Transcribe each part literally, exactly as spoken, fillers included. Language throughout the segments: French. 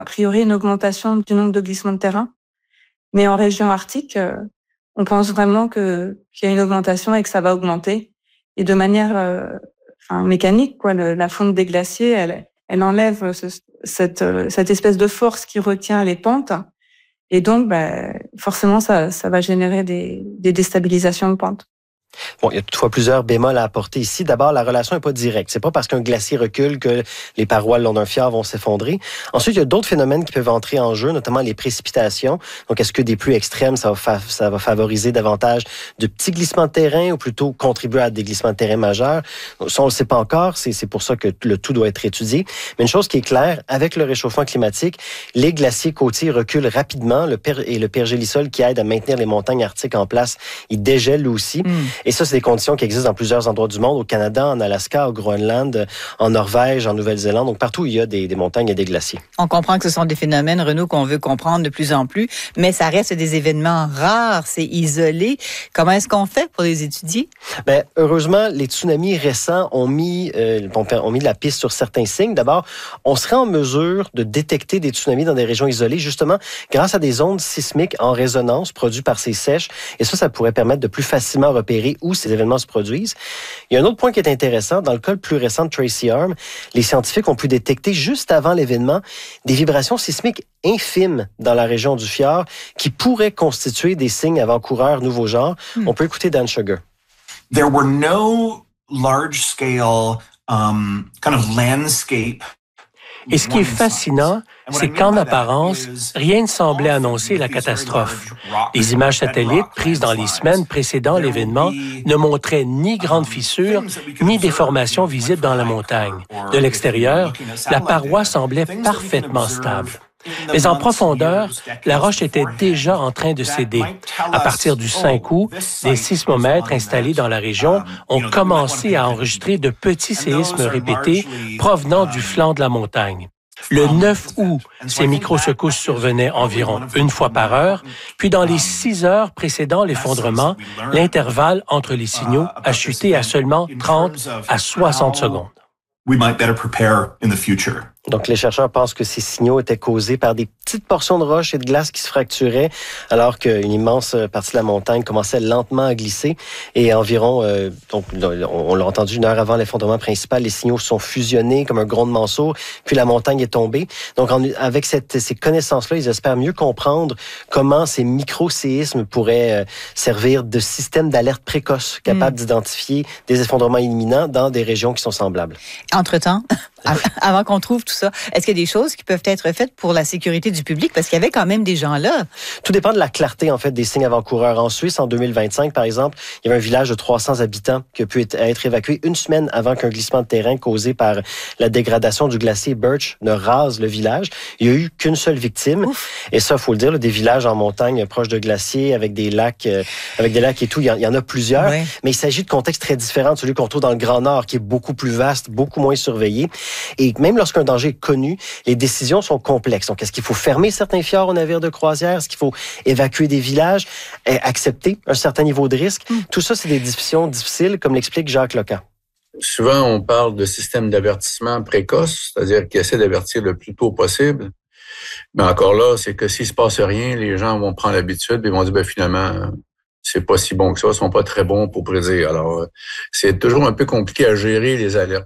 a priori une augmentation du nombre de glissements de terrain. Mais en région arctique, euh, on pense vraiment que, qu'il y a une augmentation et que ça va augmenter. Et de manière euh, enfin, mécanique, quoi, le, la fonte des glaciers, elle, elle enlève ce, cette, cette espèce de force qui retient les pentes. Et donc, bah, forcément, ça, ça va générer des, des déstabilisations de pente. Bon, il y a toutefois plusieurs bémols à apporter ici. D'abord, la relation n'est pas directe. C'est pas parce qu'un glacier recule que les parois le long d'un fjord vont s'effondrer. Ensuite, il y a d'autres phénomènes qui peuvent entrer en jeu, notamment les précipitations. Donc, est-ce que des pluies extrêmes, ça va, fa- ça va favoriser davantage de petits glissements de terrain ou plutôt contribuer à des glissements de terrain majeurs? Donc, ça, on le sait pas encore. C'est, c'est pour ça que le tout doit être étudié. Mais une chose qui est claire, avec le réchauffement climatique, les glaciers côtiers reculent rapidement le per- et le pergélisol qui aide à maintenir les montagnes arctiques en place, il dégèle lui aussi. Mm. Et ça, c'est des conditions qui existent dans plusieurs endroits du monde, au Canada, en Alaska, au Groenland, en Norvège, en Nouvelle-Zélande. Donc, partout où il y a des, des montagnes et des glaciers. On comprend que ce sont des phénomènes, Renaud, qu'on veut comprendre de plus en plus, mais ça reste des événements rares, c'est isolé. Comment est-ce qu'on fait pour les étudier? Ben, heureusement, les tsunamis récents ont mis, euh, ont mis de la piste sur certains signes. D'abord, on serait en mesure de détecter des tsunamis dans des régions isolées, justement, grâce à des ondes sismiques en résonance produites par ces sèches. Et ça, ça pourrait permettre de plus facilement repérer où ces événements se produisent. Il y a un autre point qui est intéressant. Dans le cas le plus récent de Tracy Arm, les scientifiques ont pu détecter juste avant l'événement des vibrations sismiques infimes dans la région du fjord qui pourraient constituer des signes avant-coureurs nouveau genre. Hmm. On peut écouter Dan Sugar. There were no large-scale um, kind of landscape. Et ce qui est fascinant, c'est qu'en apparence, rien ne semblait annoncer la catastrophe. Les images satellites prises dans les semaines précédant l'événement ne montraient ni grandes fissures, ni déformations visibles dans la montagne. De l'extérieur, la paroi semblait parfaitement stable. Mais en profondeur, la roche était déjà en train de céder. À partir du cinq août, les sismomètres installés dans la région ont commencé à enregistrer de petits séismes répétés provenant du flanc de la montagne. Le neuf août, ces microsecousses survenaient environ une fois par heure, puis dans les six heures précédant l'effondrement, l'intervalle entre les signaux a chuté à seulement trente à soixante secondes. We might better prepare in the future. Donc, les chercheurs pensent que ces signaux étaient causés par des petites portions de roches et de glace qui se fracturaient, alors qu'une immense partie de la montagne commençait lentement à glisser. Et environ, euh, donc, on l'a entendu, une heure avant l'effondrement principal, les signaux sont fusionnés comme un grondement sourd, puis la montagne est tombée. Donc, en, avec cette, ces connaissances-là, ils espèrent mieux comprendre comment ces micro-séismes pourraient euh, servir de système d'alerte précoce, capable mmh. d'identifier des effondrements imminents dans des régions qui sont semblables. Entre-temps, avant qu'on trouve tout ça, est-ce qu'il y a des choses qui peuvent être faites pour la sécurité du public? Parce qu'il y avait quand même des gens là. Tout dépend de la clarté, en fait, des signes avant-coureurs. En Suisse, en deux mille vingt-cinq, par exemple, il y avait un village de trois cents habitants qui a pu être évacué une semaine avant qu'un glissement de terrain causé par la dégradation du glacier Birch ne rase le village. Il n'y a eu qu'une seule victime. Ouf. Et ça, il faut le dire, là, des villages en montagne proches de glaciers, avec des lacs, euh, avec des lacs et tout, il y en, il y en a plusieurs. Ouais. Mais il s'agit de contextes très différents de celui qu'on trouve dans le Grand Nord, qui est beaucoup plus vaste, beaucoup moins surveillé. Et même lorsqu'un danger est connu, les décisions sont complexes. Donc, est-ce qu'il faut fermer certains fjords aux navires de croisière? Est-ce qu'il faut évacuer des villages? Et accepter un certain niveau de risque? Mm. Tout ça, c'est des décisions difficiles, comme l'explique Jacques Loca. Souvent, on parle de système d'avertissement précoce, c'est-à-dire qui essaie d'avertir le plus tôt possible. Mais encore là, c'est que s'il se passe rien, les gens vont prendre l'habitude et vont dire, ben finalement, c'est pas si bon que ça, ils sont pas très bons pour prédire. Alors, c'est toujours un peu compliqué à gérer les alertes.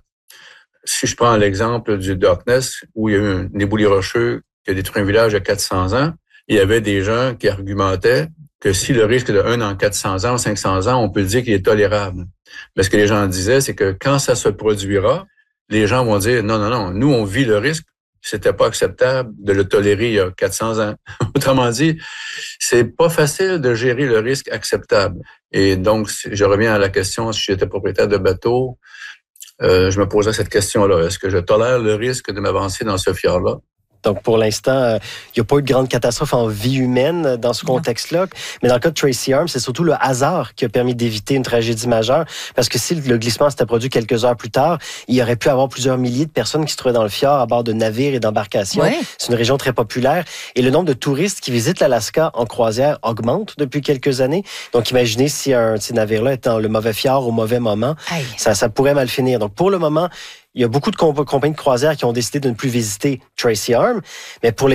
Si je prends l'exemple du Darkness, où il y a eu un éboulis rocheux qui a détruit un village il y a quatre cents ans, il y avait des gens qui argumentaient que si le risque de un en quatre cents ans, cinq cents ans, on peut dire qu'il est tolérable. Mais ce que les gens disaient, c'est que quand ça se produira, les gens vont dire, non, non, non, nous, on vit le risque, c'était pas acceptable de le tolérer il y a quatre cents ans. Autrement dit, c'est pas facile de gérer le risque acceptable. Et donc, je reviens à la question, si j'étais propriétaire de bateau, Euh, je me posais cette question-là. Est-ce que je tolère le risque de m'avancer dans ce fjord-là? Donc, pour l'instant, il euh, n'y a pas eu de grande catastrophe en vie humaine dans ce contexte-là. Mais dans le cas de Tracy Arm, c'est surtout le hasard qui a permis d'éviter une tragédie majeure. Parce que si le glissement s'était produit quelques heures plus tard, il y aurait pu avoir plusieurs milliers de personnes qui se trouvaient dans le fjord à bord de navires et d'embarcations. Ouais. C'est une région très populaire. Et le nombre de touristes qui visitent l'Alaska en croisière augmente depuis quelques années. Donc, imaginez si un de ces navires-là est dans le mauvais fjord au mauvais moment, ça, ça pourrait mal finir. Donc, pour le moment, Il y a beaucoup de comp- compagnies de croisière qui ont décidé de ne plus visiter Tracy Arm, mais pour les